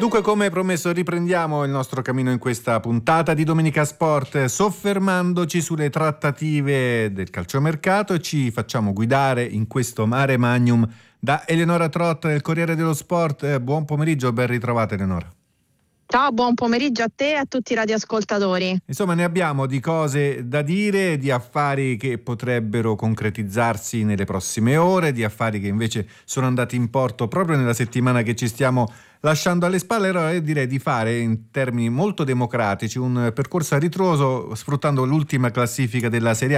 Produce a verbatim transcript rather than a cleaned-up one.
Dunque, come promesso, riprendiamo il nostro cammino in questa puntata di Domenica Sport, soffermandoci sulle trattative del calciomercato, e ci facciamo guidare in questo mare magnum da Eleonora Trot del Corriere dello Sport. Eh, buon pomeriggio, ben ritrovata Eleonora. Ciao, buon pomeriggio a te e a tutti i radioascoltatori. Insomma, ne abbiamo di cose da dire, di affari che potrebbero concretizzarsi nelle prossime ore, di affari che invece sono andati in porto proprio nella settimana che ci stiamo lasciando alle spalle. Allora io direi di fare, in termini molto democratici, un percorso a ritroso sfruttando l'ultima classifica della Serie A,